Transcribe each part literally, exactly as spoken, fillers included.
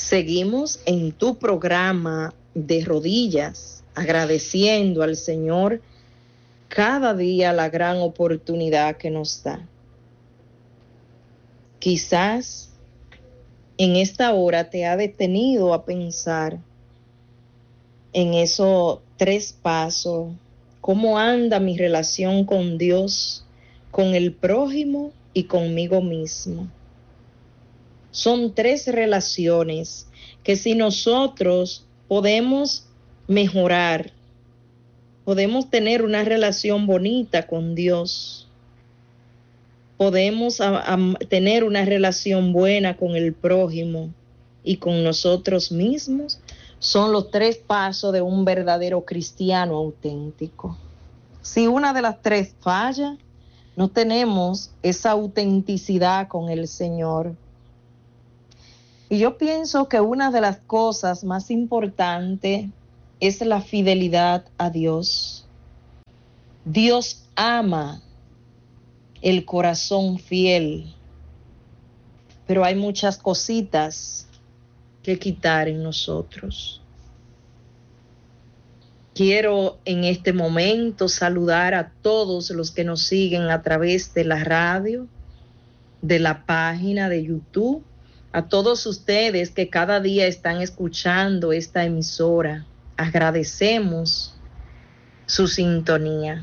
Seguimos en tu programa de rodillas, agradeciendo al Señor cada día la gran oportunidad que nos da. Quizás en esta hora te ha detenido a pensar en esos tres pasos, cómo anda mi relación con Dios, con el prójimo y conmigo mismo. Son tres relaciones que si nosotros podemos mejorar, podemos tener una relación bonita con Dios, podemos a, a, tener una relación buena con el prójimo y con nosotros mismos, son los tres pasos de un verdadero cristiano auténtico. Si una de las tres falla, no tenemos esa autenticidad con el Señor. Y yo pienso que una de las cosas más importantes es la fidelidad a Dios. Dios ama el corazón fiel, pero hay muchas cositas que quitar en nosotros. Quiero en este momento saludar a todos los que nos siguen a través de la radio, de la página de YouTube, a todos ustedes que cada día están escuchando esta emisora. Agradecemos su sintonía.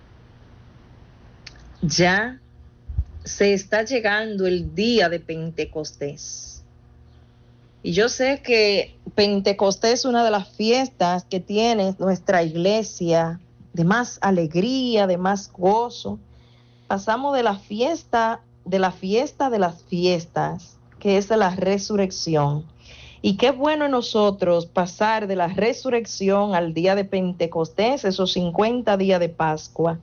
Ya se está llegando el día de Pentecostés. Y yo sé que Pentecostés es una de las fiestas que tiene nuestra iglesia, de más alegría, de más gozo. Pasamos de la fiesta, de la fiesta de las fiestas, que es la resurrección. Y qué bueno nosotros pasar de la resurrección al día de Pentecostés, esos cincuenta días de Pascua.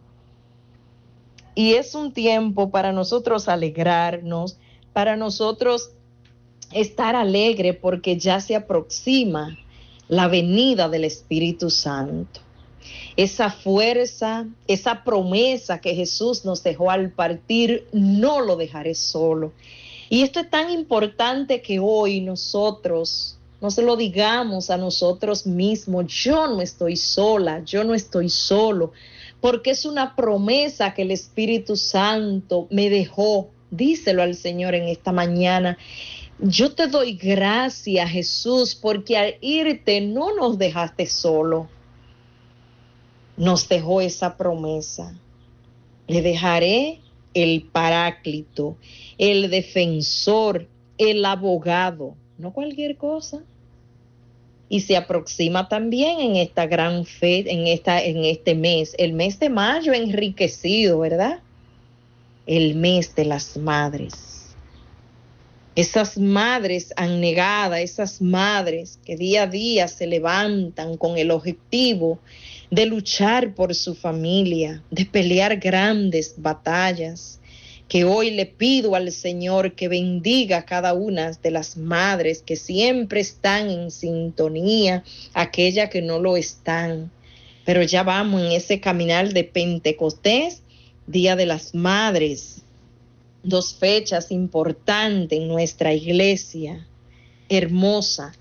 Y es un tiempo para nosotros alegrarnos, para nosotros estar alegre porque ya se aproxima la venida del Espíritu Santo. Esa fuerza, esa promesa que Jesús nos dejó al partir, no lo dejaré solo. Y esto es tan importante que hoy nosotros no se lo digamos a nosotros mismos. Yo no estoy sola, yo no estoy solo, porque es una promesa que el Espíritu Santo me dejó. Díselo al Señor en esta mañana. Yo te doy gracias, Jesús, porque al irte no nos dejaste solo. Nos dejó esa promesa. Le dejaré el Paráclito, el defensor, el abogado, no cualquier cosa. Y se aproxima también en esta gran fe, en, esta, en este mes, el mes de mayo enriquecido, ¿verdad? El mes de las madres. Esas madres anegadas, esas madres que día a día se levantan con el objetivo de luchar por su familia, de pelear grandes batallas, que hoy le pido al Señor que bendiga a cada una de las madres que siempre están en sintonía, aquellas que no lo están. Pero ya vamos en ese caminar de Pentecostés, Día de las Madres, dos fechas importantes en nuestra iglesia, hermosa,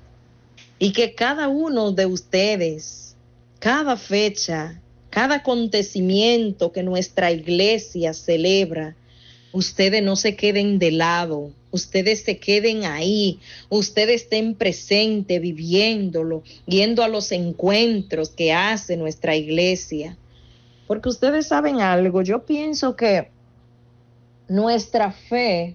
y que cada uno de ustedes, cada fecha, cada acontecimiento que nuestra iglesia celebra, ustedes no se queden de lado, ustedes se queden ahí, ustedes estén presentes, viviéndolo, yendo a los encuentros que hace nuestra iglesia. Porque ustedes saben algo, yo pienso que nuestra fe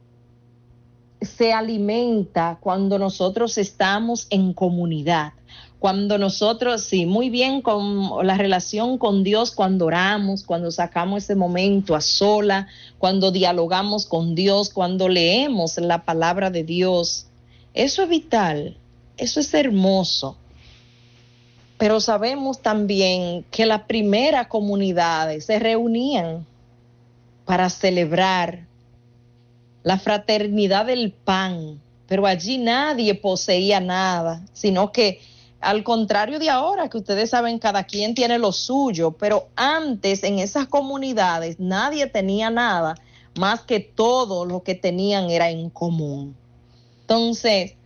se alimenta cuando nosotros estamos en comunidad. Cuando nosotros, sí, muy bien con la relación con Dios, cuando oramos, cuando sacamos ese momento a sola, cuando dialogamos con Dios, cuando leemos la palabra de Dios. Eso es vital, eso es hermoso. Pero sabemos también que las primeras comunidades se reunían para celebrar la fraternidad del pan, pero allí nadie poseía nada, sino que al contrario de ahora, que ustedes saben, cada quien tiene lo suyo, pero antes en esas comunidades nadie tenía nada, más que todo lo que tenían era en común. Entonces,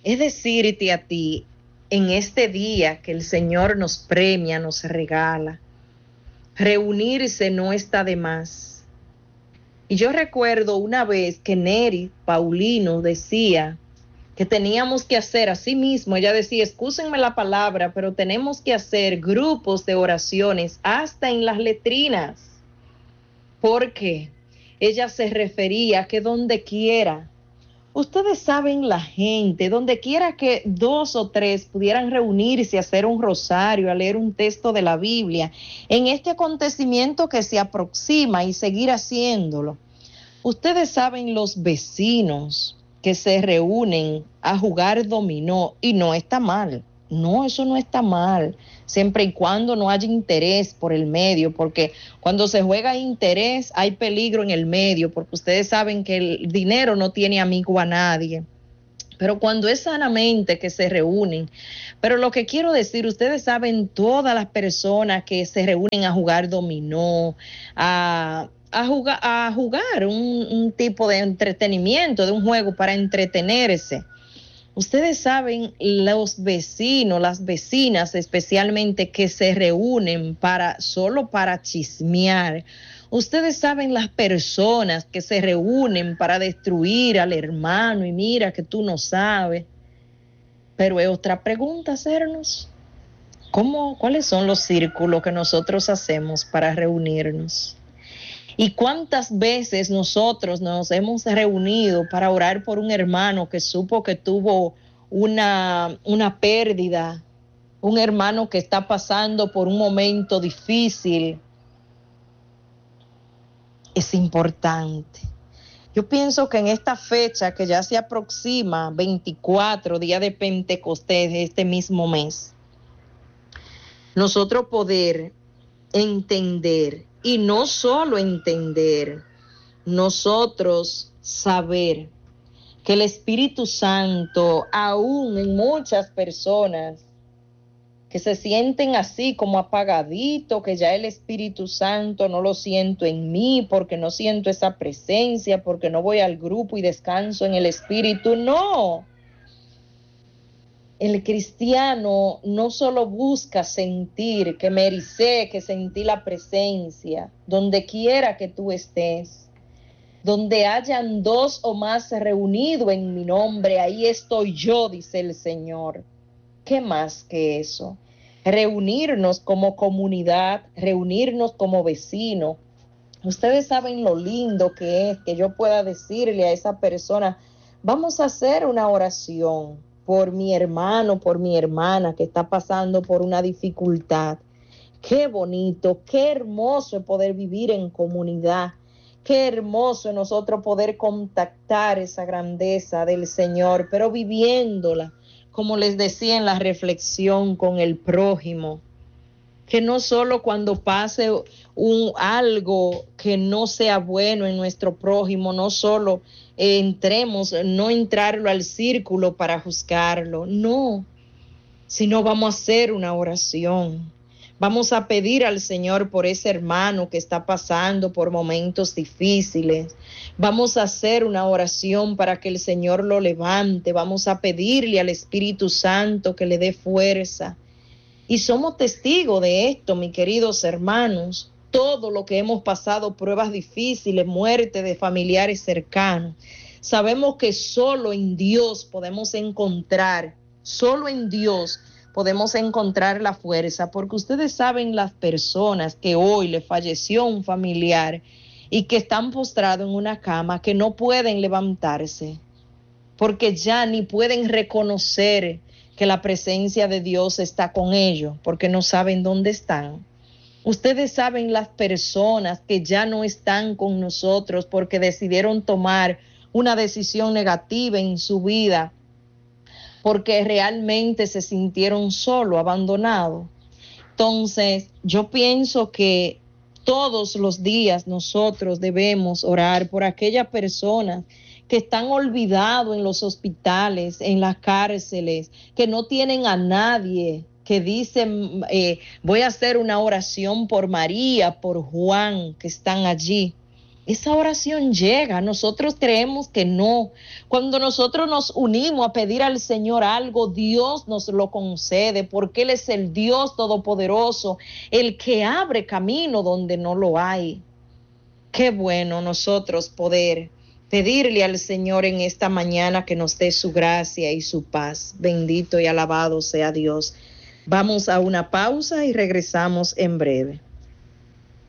es decirte a ti, en este día que el Señor nos premia, nos regala, reunirse no está de más. Y yo recuerdo una vez que Neri Paulino decía que teníamos que hacer, así mismo, ella decía, excúsenme la palabra, pero tenemos que hacer grupos de oraciones hasta en las letrinas, porque ella se refería a que donde quiera, ustedes saben, la gente, donde quiera que dos o tres pudieran reunirse a hacer un rosario, a leer un texto de la Biblia, en este acontecimiento que se aproxima y seguir haciéndolo. Ustedes saben, los vecinos que se reúnen a jugar dominó, y no está mal, no, eso no está mal, siempre y cuando no haya interés por el medio, porque cuando se juega interés hay peligro en el medio, porque ustedes saben que el dinero no tiene amigo a nadie. Pero cuando es sanamente que se reúnen, pero lo que quiero decir, ustedes saben, todas las personas que se reúnen a jugar dominó, a, a jugar, a jugar un, un tipo de entretenimiento, de un juego para entretenerse. Ustedes saben, los vecinos, las vecinas especialmente, que se reúnen para solo para chismear. Ustedes saben, las personas que se reúnen para destruir al hermano y mira que tú no sabes. Pero es otra pregunta hacernos. ¿Cómo, cuáles son los círculos que nosotros hacemos para reunirnos? ¿Y cuántas veces nosotros nos hemos reunido para orar por un hermano que supo que tuvo una, una pérdida, un hermano que está pasando por un momento difícil? Es importante. Yo pienso que en esta fecha que ya se aproxima, veinticuatro, día de Pentecostés, de este mismo mes, nosotros poder entender, y no solo entender, nosotros saber que el Espíritu Santo, aún en muchas personas que se sienten así como apagadito, que ya el Espíritu Santo no lo siento en mí porque no siento esa presencia, porque no voy al grupo y descanso en el Espíritu. No, el cristiano no solo busca sentir, que me ericé, que sentí la presencia, donde quiera que tú estés, donde hayan dos o más reunidos en mi nombre, ahí estoy yo, dice el Señor. ¿Qué más que eso? Reunirnos como comunidad, reunirnos como vecino. Ustedes saben lo lindo que es que yo pueda decirle a esa persona, vamos a hacer una oración por mi hermano, por mi hermana que está pasando por una dificultad. Qué bonito, qué hermoso es poder vivir en comunidad. Qué hermoso es nosotros poder contactar esa grandeza del Señor, pero viviéndola, como les decía en la reflexión, con el prójimo. Que no solo cuando pase un, algo que no sea bueno en nuestro prójimo, no solo eh, entremos, no entrarlo al círculo para juzgarlo, no, sino vamos a hacer una oración. Vamos a pedir al Señor por ese hermano que está pasando por momentos difíciles. Vamos a hacer una oración para que el Señor lo levante. Vamos a pedirle al Espíritu Santo que le dé fuerza. Y somos testigos de esto, mis queridos hermanos. Todo lo que hemos pasado, pruebas difíciles, muerte de familiares cercanos. Sabemos que solo en Dios podemos encontrar, solo en Dios podemos encontrar la fuerza, porque ustedes saben las personas que hoy le falleció un familiar y que están postrados en una cama, que no pueden levantarse, porque ya ni pueden reconocer que la presencia de Dios está con ellos, porque no saben dónde están. Ustedes saben las personas que ya no están con nosotros porque decidieron tomar una decisión negativa en su vida, porque realmente se sintieron solos, abandonados. Entonces, yo pienso que todos los días nosotros debemos orar por aquellas personas que están olvidados en los hospitales, en las cárceles, que no tienen a nadie, que dicen, eh, voy a hacer una oración por María, por Juan, que están allí. esa oración llega. Nosotros creemos que no. Cuando nosotros nos unimos a pedir al Señor algo, Dios nos lo concede, porque Él es el Dios todopoderoso, el que abre camino donde no lo hay. Qué bueno nosotros poder pedirle al Señor en esta mañana que nos dé su gracia y su paz. Bendito y alabado sea Dios. Vamos a una pausa y regresamos en breve.